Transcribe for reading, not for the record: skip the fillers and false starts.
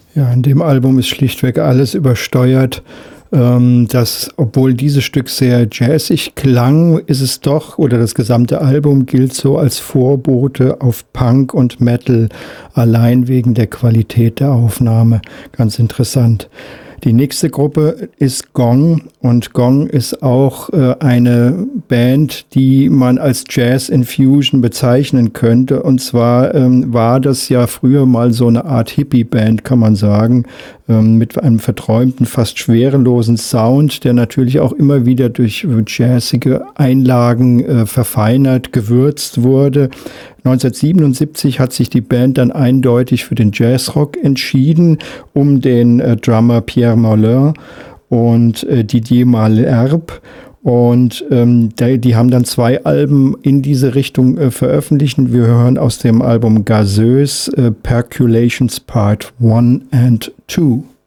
Ja, in dem Album ist schlichtweg alles übersteuert. Obwohl dieses Stück sehr jazzig klang, ist es doch, oder das gesamte Album gilt so als Vorbote auf Punk und Metal, allein wegen der Qualität der Aufnahme. Ganz interessant. Die nächste Gruppe ist Gong, und Gong ist auch eine Band, die man als Jazz Infusion bezeichnen könnte. Und zwar war das ja früher mal so eine Art Hippie-Band, kann man sagen, mit einem verträumten, fast schwerelosen Sound, der natürlich auch immer wieder durch jazzige Einlagen verfeinert, gewürzt wurde. 1977 hat sich die Band dann eindeutig für den Jazzrock entschieden, um den Drummer Pierre Mollin und Didier Malherbe. Und die haben dann 2 Alben in diese Richtung veröffentlicht. Wir hören aus dem Album Gazeuse Percolations Part 1 and 2.